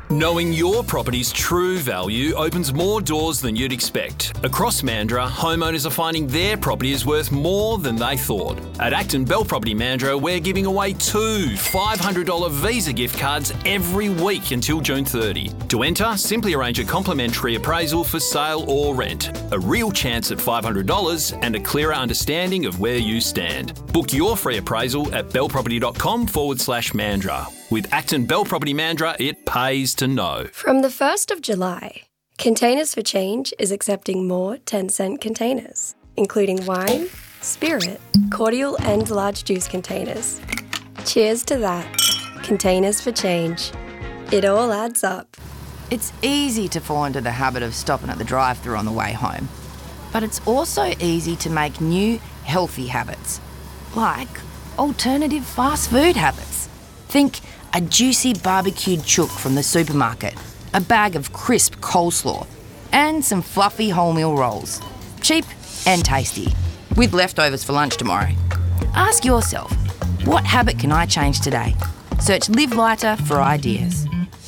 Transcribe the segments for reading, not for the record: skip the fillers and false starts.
Knowing your property's true value opens more doors than you'd expect. Across Mandurah, homeowners are finding their property is worth more than they thought. At Acton Bell Property Mandurah, we're giving away 2 $500 Visa gift cards every week until June 30. To enter, simply arrange a complimentary appraisal for sale or rent. A real chance at $500 and a clearer understanding of where you stand. Book your free appraisal at bellproperty.com/Mandurah. With Acton Bell Property Mandurah, it pays to know. From the 1st of July, Containers for Change is accepting more 10-cent containers, including wine, spirit, cordial and large juice containers. Cheers to that. Containers for Change. It all adds up. It's easy to fall into the habit of stopping at the drive-thru on the way home. But it's also easy to make new, healthy habits, like alternative fast food habits. Think a juicy barbecued chook from the supermarket, a bag of crisp coleslaw, and some fluffy wholemeal rolls. Cheap and tasty, with leftovers for lunch tomorrow. Ask yourself, what habit can I change today? Search Live Lighter for ideas.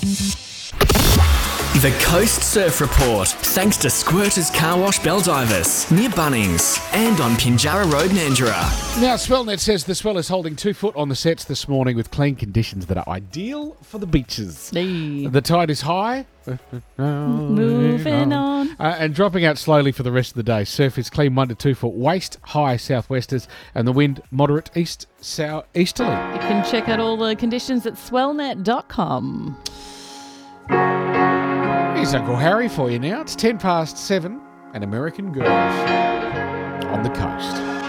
The Coast Surf Report, thanks to Squirters Car Wash Baldivis, near Bunnings, and on Pinjarra Road, Mandurah. Now, Swellnet says the swell is holding 2 foot on the sets this morning with clean conditions that are ideal for the beaches. Hey. The tide is high. Moving on. And dropping out slowly for the rest of the day. Surf is clean 1 to 2 foot, waist-high southwesters, and the wind moderate easterly. You can check out all the conditions at swellnet.com. Here's Uncle Harry for you now. It's 7:10 and American Girls on the Coast.